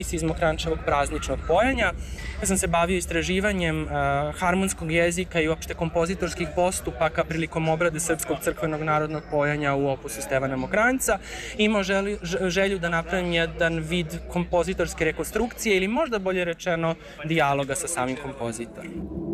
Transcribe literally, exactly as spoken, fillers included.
iz Mokranjčevog prazničnog pojanja. Ja sam se bavio istraživanjem uh, harmonskog jezika i uopšte kompozitorskih postupaka prilikom obrade srpskog crkvenog narodnog pojanja u opusu Stevana Mokranjca. Imao želju, želju da napravim jedan vid kompozitorske rekonstrukcije ili možda bolje rečeno dijaloga sa samim kompozitorom.